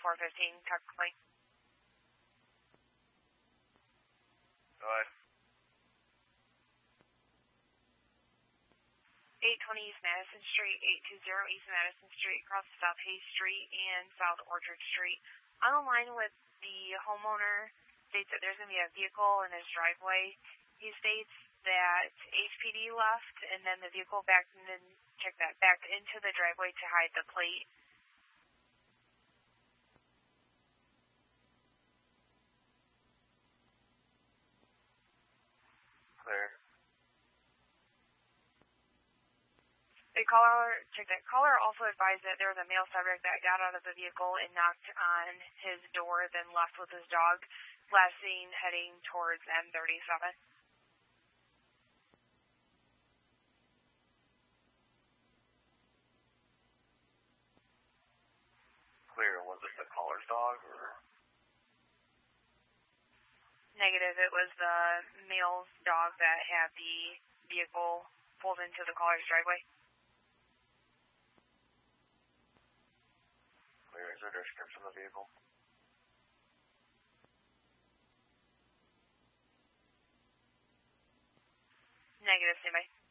415, technically. Go ahead. 820 East Madison Street, 820 East Madison Street, across South Hayes Street and South Orchard Street. On the line with the homeowner, states that there's going to be a vehicle in his driveway. He states that HPD left and then the vehicle backed into the driveway to hide the plate. Clear. The caller also advised that there was a male subject that got out of the vehicle and knocked on his door, then left with his dog, last seen heading towards M37. Clear. Was it the caller's dog or? Negative. It was the male's dog that had the vehicle pulled into the caller's driveway. Clear. Is there a description of the vehicle? Negative, anybody.